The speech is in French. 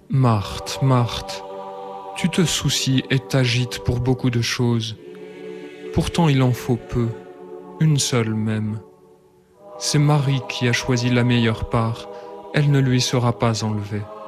Marthe, Marthe, tu te soucies et t'agites pour beaucoup de choses. Pourtant il en faut peu, une seule même. C'est Marie qui a choisi la meilleure part, elle ne lui sera pas enlevée.